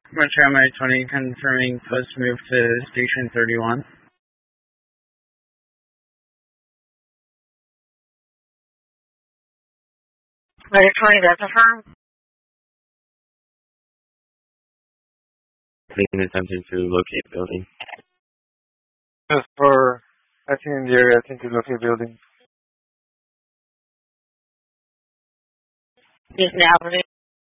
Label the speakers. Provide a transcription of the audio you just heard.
Speaker 1: Metro MI-20 confirming post move to Station 31.
Speaker 2: Metro 20, that's confirmed.
Speaker 3: Attempting to locate the building.
Speaker 4: Just for, I think in the area, I think to locate building.
Speaker 2: Is now